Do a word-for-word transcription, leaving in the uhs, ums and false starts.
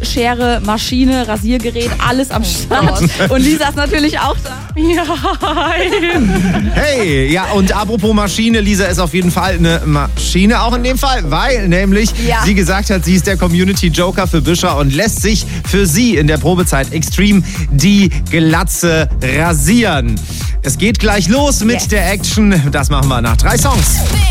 Schere, Maschine, Rasiergerät, alles am Start. Und Lisa ist natürlich auch da. Ja. Hey, ja, und apropos Maschine, Lisa ist auf jeden Fall eine Maschine, auch in dem Fall, weil nämlich Ja. sie gesagt hat, sie ist der Community-Joker für Büscher und lässt sich für sie in der Probezeit Extreme die Glatze rasieren. Es geht gleich los mit Yes. der Action. Das machen wir nach drei Songs.